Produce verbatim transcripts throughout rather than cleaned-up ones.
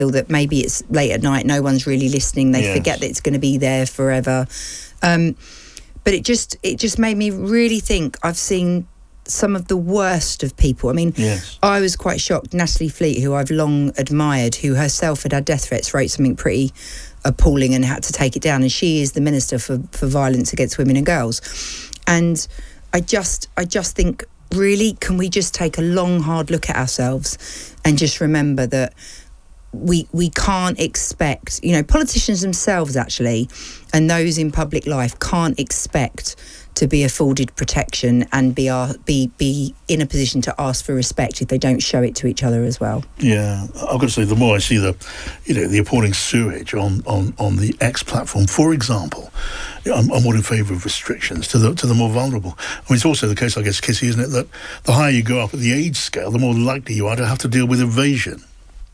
that maybe it's late at night, no one's really listening, they yes. forget that it's going to be there forever. Um, but it just it just made me really think. I've seen some of the worst of people. I mean, yes. I was quite shocked. Natalie Fleet, who I've long admired, who herself had had death threats, wrote something pretty appalling and had to take it down. And she is the Minister for, for Violence Against Women and Girls. And I just, I just think, really, can we just take a long, hard look at ourselves and just remember that we we can't expect, you know, politicians themselves actually, and those in public life can't expect to be afforded protection and be uh, be be in a position to ask for respect if they don't show it to each other as well. Yeah, I've got to say, the more I see the, you know, the appalling sewage on, on, on the X platform, for example, I'm, I'm more in favour of restrictions to the to the more vulnerable. I mean, it's also the case, I guess, Kissy, isn't it, that the higher you go up at the age scale, the more likely you are to have to deal with evasion.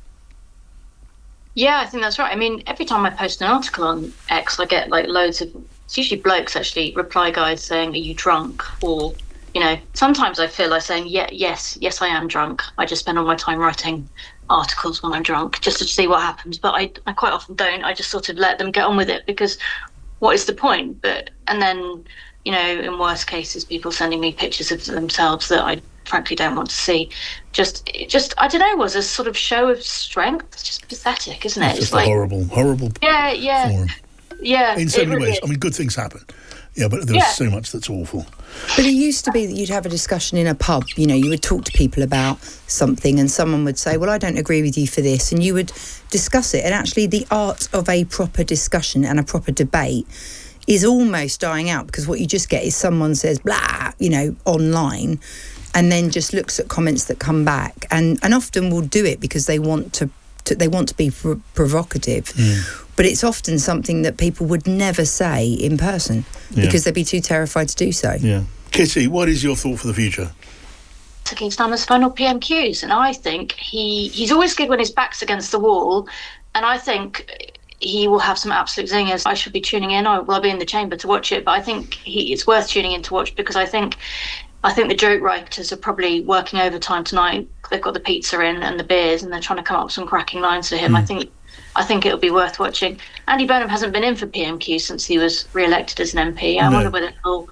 Yeah, I think that's right. I mean, every time I post an article on X, I get like loads of, it's usually blokes actually, reply guys saying, are you drunk? Or, you know, sometimes I feel like saying, yeah, yes, yes, I am drunk. I just spend all my time writing articles when I'm drunk just to see what happens. But I, I quite often don't. I just sort of let them get on with it because what is the point? But, and then, you know, in worst cases, people sending me pictures of themselves that I frankly don't want to see. Just, it just I don't know, was a sort of show of strength. It's just pathetic, isn't it? It's just it's like, a horrible, horrible yeah, yeah, form. Yeah. In so many really ways. is. I mean, good things happen. Yeah, but there's yeah. so much that's awful. But it used to be that you'd have a discussion in a pub, you know, you would talk to people about something and someone would say, well, I don't agree with you for this, and you would discuss it. And actually the art of a proper discussion and a proper debate is almost dying out, because what you just get is someone says, blah, you know, online, and then just looks at comments that come back, and, and often will do it because they want to, to they want to be pr- provocative. Mm. But it's often something that people would never say in person yeah. because they'd be too terrified to do so. Yeah. Kitty, what is your thought for the future? Keir Starmer's final P M Qs, and I think he he's always good when his back's against the wall, and I think he will have some absolute zingers. I should be tuning in. I will I'll be in the chamber to watch it, but I think he, it's worth tuning in to watch, because I think I think the joke writers are probably working overtime tonight. They've got the pizza in and the beers, and they're trying to come up with some cracking lines for him. Mm. I think I think it'll be worth watching. Andy Burnham hasn't been in for P M Q since he was re-elected as an M P. I no. wonder whether he'll...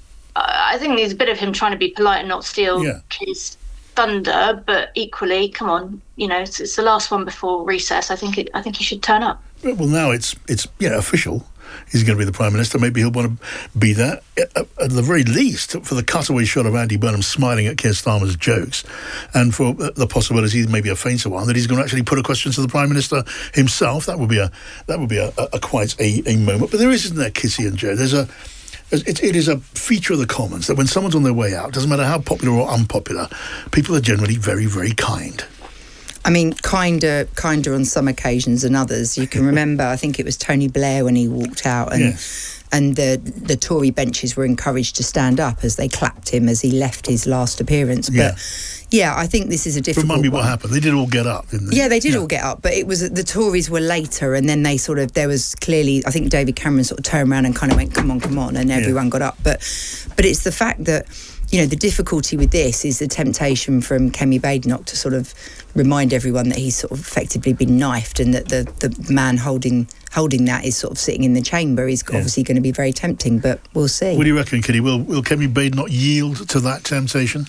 I think there's a bit of him trying to be polite and not steal yeah. his thunder, but equally, come on, you know, it's, it's the last one before recess. I think it, I think he should turn up. Well, now it's it's you know official. He's going to be the Prime Minister. Maybe he'll want to be there. At, at the very least, for the cutaway shot of Andy Burnham smiling at Keir Starmer's jokes, and for the possibility, maybe a fainter one, that he's going to actually put a question to the Prime Minister himself. That would be a that would be a, a, a quite a, a moment. But there is, isn't there, Kissy and Joe? There's a It, it is a feature of the Commons that when someone's on their way out, doesn't matter how popular or unpopular, people are generally very, very kind. I mean, kinder kinder on some occasions than others. You can remember, I think it was Tony Blair when he walked out, and yes. and the the Tory benches were encouraged to stand up as they clapped him as he left his last appearance. But yeah, yeah I think this is a difficult Remind me what one. happened. They did all get up, didn't they? Yeah, they did yeah. all get up, but it was the Tories were later, and then they sort of, there was clearly, I think David Cameron sort of turned around and kind of went, come on, come on, and everyone yeah. got up. But but it's the fact that, you know, the difficulty with this is the temptation from Kemi Badenoch to sort of remind everyone that he's sort of effectively been knifed, and that the, the man holding holding that is sort of sitting in the chamber is yeah. obviously going to be very tempting, but we'll see. What do you reckon, Kitty? Will, will Kemi Badenoch yield to that temptation?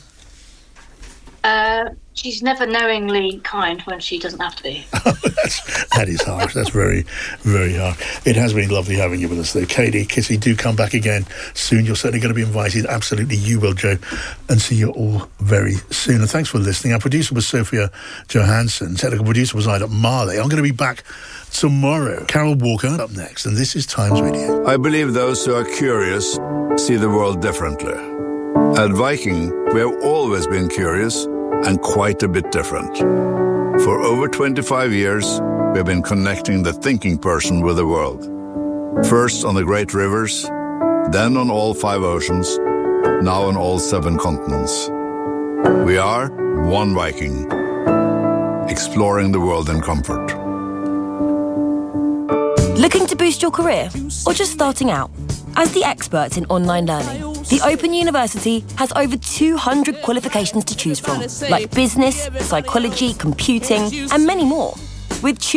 Uh, she's never knowingly kind when she doesn't have to be. That's, that is harsh. That's very, very harsh. It has been lovely having you with us, though. Katie, Kitty, do come back again soon. You're certainly going to be invited. Absolutely, you will, Joe. And see you all very soon. And thanks for listening. Our producer was Sophia Johansson. Technical producer was Ida Marley. I'm going to be back tomorrow. Carol Walker up next. And this is Times Radio. I believe those who are curious see the world differently. At Viking, we have always been curious and quite a bit different. For over twenty-five years, we have been connecting the thinking person with the world. First on the great rivers, then on all five oceans, now on all seven continents. We are one Viking, exploring the world in comfort. Looking to boost your career or just starting out? As the experts in online learning, the Open University has over two hundred qualifications to choose from, like business, psychology, computing, and many more. With